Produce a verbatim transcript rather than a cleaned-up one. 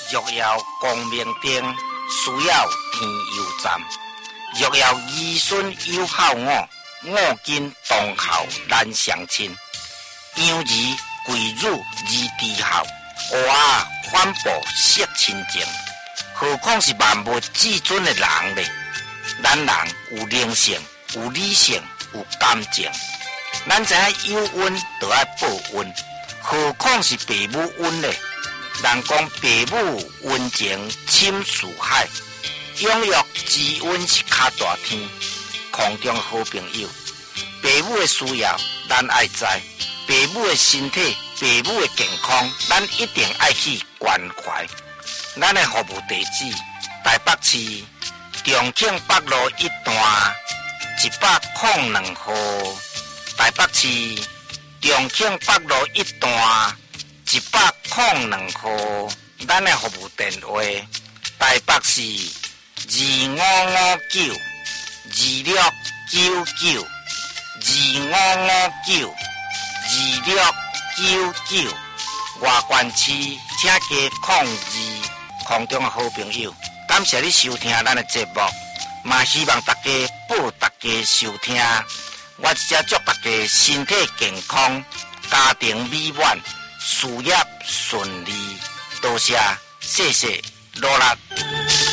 若要光明灯，需要天佑站。若要儿孙有孝我，我今当孝难相亲。养儿贵辱而低孝，娃反哺惜亲情。何况是万物至尊的人呢？咱人有灵性，有理性，有感情。咱知影有恩就要报恩，何况是父母恩呢？人讲父母恩情深似海，养育之恩是较大天。空中好朋友，父母的需要咱爱知，父母的身体、父母的健康，咱一定爱去关怀。咱的服务地址：台北市重庆北路一段一百零两号。台北市重庆北路一段一百零两号。咱的服务电话：台北市二五五九二六九九二五五九二六九九。外县市请加零二。空中的好朋友，感谢你收听咱的节目，嘛希望大家报大家收听。我只祝大家身体健康，家庭美满，事业顺利。多谢，谢谢，努力。